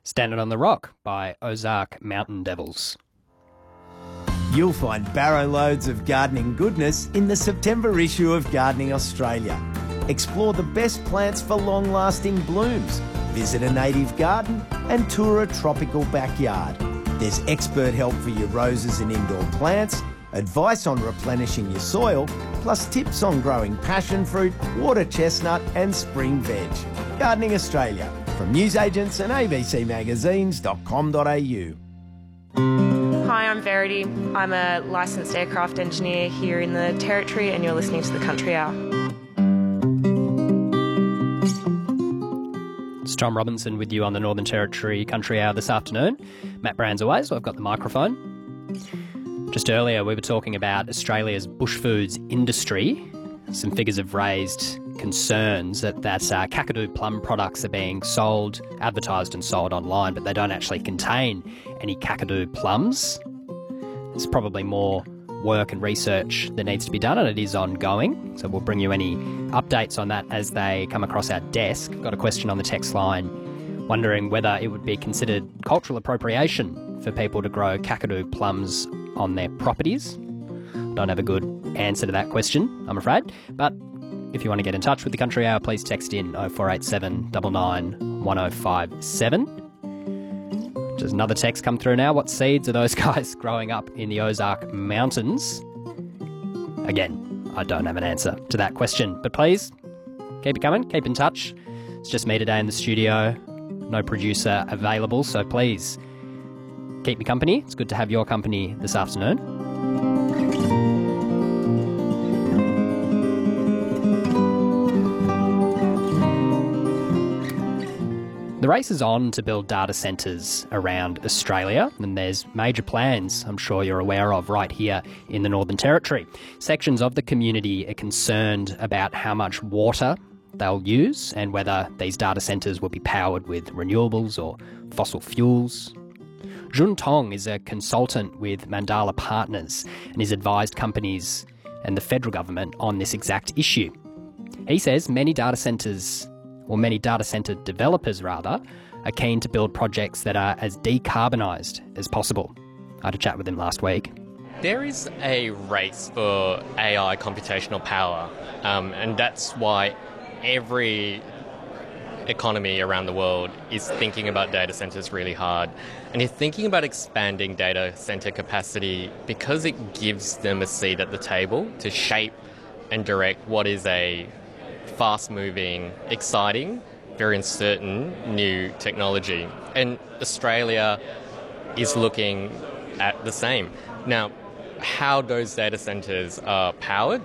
Standing on the Rock by Ozark Mountain Devils. You'll find barrow loads of gardening goodness in the September issue of Gardening Australia. Explore the best plants for long-lasting blooms, visit a native garden and tour a tropical backyard. There's expert help for your roses and indoor plants, advice on replenishing your soil, plus tips on growing passion fruit, water chestnut and spring veg. Gardening Australia, from newsagents and abcmagazines.com.au. Hi, I'm Verity. I'm a licensed aircraft engineer here in the Territory, and you're listening to the Country Hour. It's Tom Robinson with you on the Northern Territory Country Hour this afternoon. Matt Brand's away, so I've got the microphone. Just earlier, we were talking about Australia's bush foods industry. Some figures have raised concerns that Kakadu plum products are being sold, advertised and sold online, but they don't actually contain any Kakadu plums. There's probably more work and research that needs to be done, and it is ongoing. So we'll bring you any updates on that as they come across our desk. Got a question on the text line wondering whether it would be considered cultural appropriation for people to grow Kakadu plums on their properties. Don't have a good answer to that question, I'm afraid. But if you want to get in touch with the Country Hour, please text in 0487 99 1057. Just another text come through now. What seeds are those guys growing up in the Ozark Mountains? Again, I don't have an answer to that question. But please, keep it coming, keep in touch. It's just me today in the studio. No producer available, so please keep me company. It's good to have your company this afternoon. The race is on to build data centres around Australia, and there's major plans I'm sure you're aware of right here in the Northern Territory. Sections of the community are concerned about how much water they'll use and whether these data centres will be powered with renewables or fossil fuels. Jun Tong is a consultant with Mandala Partners and has advised companies and the federal government on this exact issue. He says many data centre developers are keen to build projects that are as decarbonised as possible. I had a chat with him last week. There is a race for AI computational power, and that's why every economy around the world is thinking about data centres really hard. And is thinking about expanding data centre capacity because it gives them a seat at the table to shape and direct what is a fast-moving, exciting, very uncertain new technology. And Australia is looking at the same. Now, how those data centres are powered,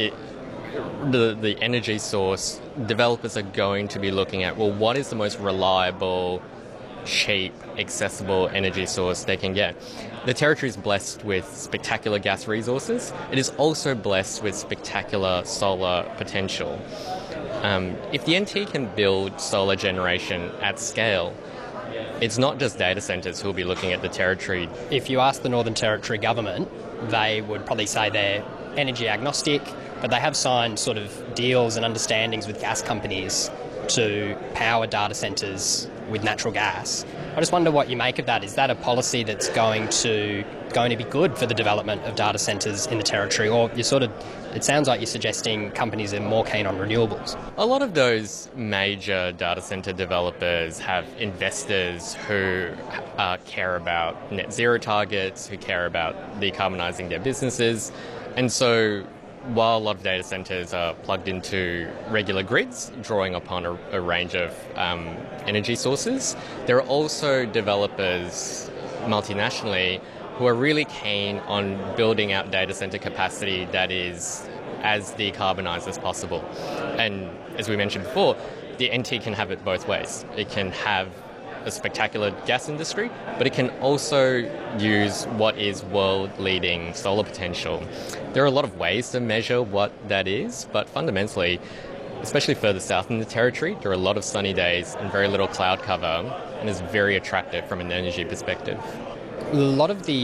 the energy source, developers are going to be looking at, well, what is the most reliable, cheap, accessible energy source they can get? The Territory is blessed with spectacular gas resources. It is also blessed with spectacular solar potential. If the NT can build solar generation at scale, it's not just data centres who will be looking at the Territory. If you ask the Northern Territory government, they would probably say they're energy agnostic, but they have signed sort of deals and understandings with gas companies to power data centres with natural gas. I just wonder what you make of that. Is that a policy that's going to be good for the development of data centres in the Territory, or it sounds like you're suggesting companies are more keen on renewables? A lot of those major data centre developers have investors who care about net zero targets, who care about decarbonising their businesses, and so while a lot of data centres are plugged into regular grids, drawing upon a range of energy sources, there are also developers multinationally who are really keen on building out data centre capacity that is as decarbonised as possible. And as we mentioned before, the NT can have it both ways. It can have a spectacular gas industry, but it can also use what is world-leading solar potential. There are a lot of ways to measure what that is, but fundamentally, especially further south in the Territory, there are a lot of sunny days and very little cloud cover, and is very attractive from an energy perspective. A lot of the